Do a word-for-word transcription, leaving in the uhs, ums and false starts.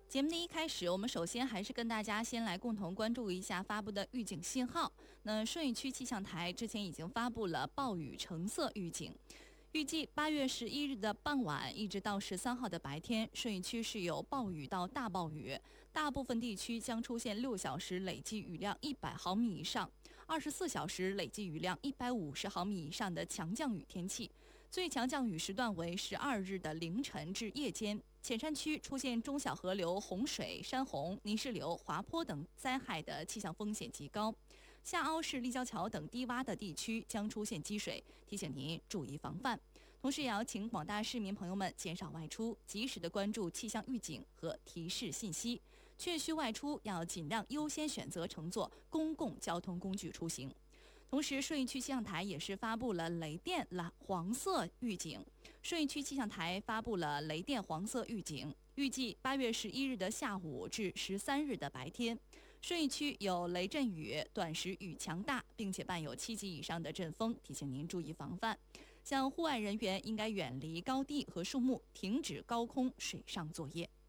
节目的一开始，我们首先还是跟大家先来共同关注一下发布的预警信号。那顺义区气象台之前已经发布了暴雨橙色预警。预计八月十一日的傍晚一直到十三号的白天，顺义区是有暴雨到大暴雨，大部分地区将出现六小时累计雨量一百毫米以上、二十四小时累计雨量一百五十毫米以上的强降雨天气。最强降雨时段为十二日的凌晨至夜间。浅山区出现中小河流洪水、山洪、泥石流、滑坡等灾害的气象风险极高。下凹市立交桥等低洼的地区将出现积水，提醒您注意防范。同时也要请广大市民朋友们减少外出，及时的关注气象预警和提示信息。确需外出要尽量优先选择乘坐公共交通工具出行。同时，顺义区气象台也是发布了雷电蓝黄色预警。顺义区气象台发布了雷电黄色预警，预计八月十一日的下午至十三日的白天，顺义区有雷阵雨，短时雨强大，并且伴有七级以上的阵风，提醒您注意防范。像户外人员应该远离高地和树木，停止高空水上作业。